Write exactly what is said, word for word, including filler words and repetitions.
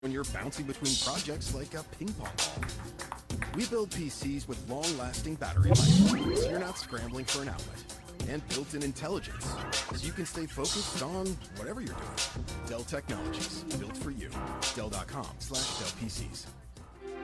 when you're bouncing between projects like a ping pong ball. We build P Cs with long-lasting battery life, so you're not scrambling for an outlet. And built-in intelligence, so you can stay focused on whatever you're doing. Dell Technologies, built for you. Dell dot com slash Dell P Cs.